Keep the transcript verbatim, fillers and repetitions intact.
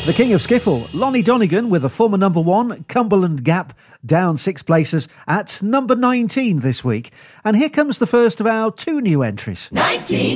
The King of Skiffle, Lonnie Donegan, with a former number one, Cumberland Gap, down six places at number nineteen this week. And here comes the first of our two new entries. nineteen.